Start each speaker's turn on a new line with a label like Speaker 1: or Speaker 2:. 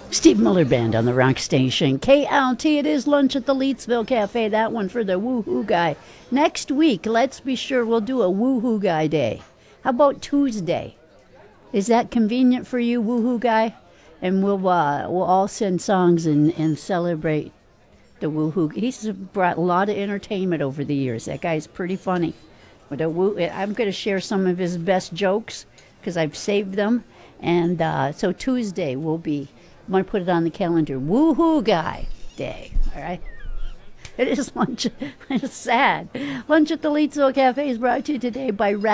Speaker 1: Steve Miller Band on the Rock Station. KLT, it is lunch at the Leetsville Cafe. That one for the Woohoo Guy. Next week, let's be sure we'll do a Woohoo Guy Day. How about Tuesday? Is that convenient for you, Woohoo Guy? And we'll all send songs and celebrate the Woohoo. He's brought a lot of entertainment over the years. That guy's pretty funny. I'm going to share some of his best jokes because I've saved them. And so Tuesday will be, I'm going to put it on the calendar, Woohoo Guy Day. All right? It is lunch. It's sad. Lunch at the Leetsville Cafe is brought to you today by